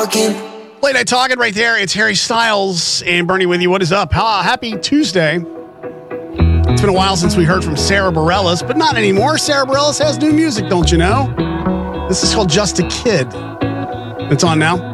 Late Night Talking right there. It's Harry Styles and Bernie with you. What is up? Happy Tuesday. It's been a while since we heard from Sarah Bareilles, but not anymore. Sarah Bareilles has new music, don't you know? This is called Just a Kid. It's on now.